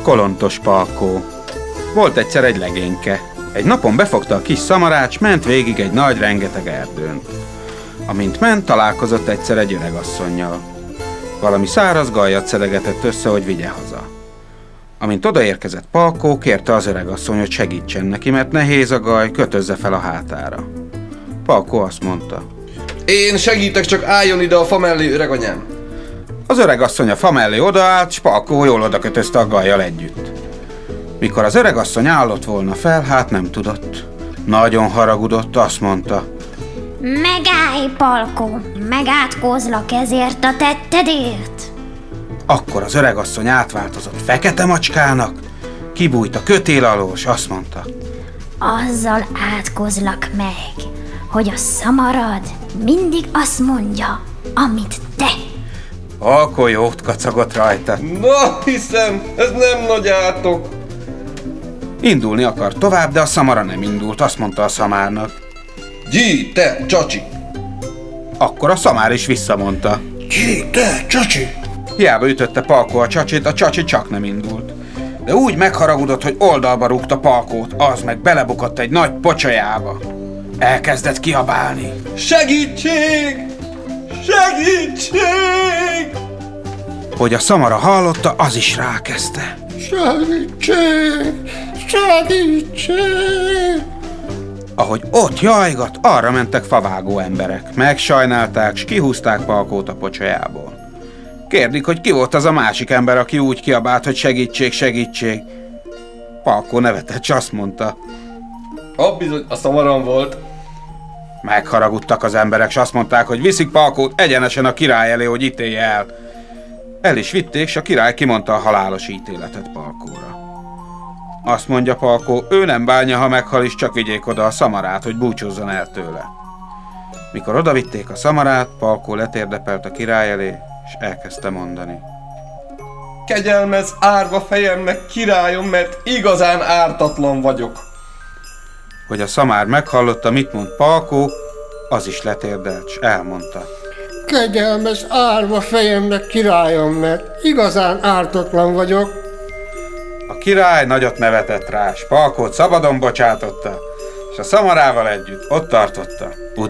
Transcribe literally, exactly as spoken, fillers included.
Kolontos Palkó. Volt egyszer egy legényke. Egy napon befogta a kis szamarács, ment végig egy nagy, rengeteg erdőn. Amint ment, találkozott egyszer egy öregasszonnyal. Valami száraz gallyat szedegetett össze, hogy vigye haza. Amint odaérkezett Palkó, kérte az öregasszony, hogy segítsen neki, mert nehéz a gaj, kötözze fel a hátára. Palkó azt mondta: Én segítek, csak álljon ide a fa mellé, öreganyám. Az öregasszony a fa mellé odaállt, s Palkó jól odakötözte a gajjal együtt. Mikor az öregasszony állott volna fel, hát nem tudott. Nagyon haragudott, azt mondta: Megállj, Palkó, megátkozlak ezért a tettedért. Akkor az öregasszony átváltozott fekete macskának, kibújt a kötél alól, s azt mondta: Azzal átkozlak meg, hogy a szamarad mindig azt mondja, amit te. Palkó jót kacagott rajta. Na, hiszem, ez nem nagy átok. Indulni akart tovább, de a szamara nem indult, azt mondta a szamárnak: Gyí, te, csacsi! Akkor a szamár is visszamondta: Gyí, te, csacsi! Hiába ütötte Palkó a csacsit, a csacsi csak nem indult. De úgy megharagudott, hogy oldalba rúgta Palkót, az meg belebukott egy nagy pocsajába. Elkezdett kiabálni: Segítség! Segítség! Hogy a szamara hallotta, az is rákezdte: Segítség! Segítség! Ahogy ott jajgat, arra mentek favágó emberek. Megsajnálták, s kihúzták Palkót a pocsajából. Kérdik, hogy ki volt az a másik ember, aki úgy kiabált, hogy segítség, segítség. Palkó nevetett, s azt mondta: Ha bizony, a szamaram volt. Megharagudtak az emberek, s azt mondták, hogy viszik Palkót egyenesen a király elé, hogy ítélje el. El is vitték, s a király kimondta a halálos ítéletet Palkóra. Azt mondja Palkó, ő nem bánja, ha meghal is, csak vigyék oda a szamarát, hogy búcsúzzon el tőle. Mikor odavitték a szamarát, Palkó letérdepelt a király elé, és elkezdte mondani: Kegyelmez árva fejemnek, királyom, mert igazán ártatlan vagyok. Hogy a szamár meghallotta, mit mond Palkó, az is letérdelt, s elmondta: Kegyelmez árva fejemnek, királyom, mert igazán ártatlan vagyok. A király nagyot nevetett rá, s Palkót szabadon bocsátotta, és a szamarával együtt ott tartotta udvar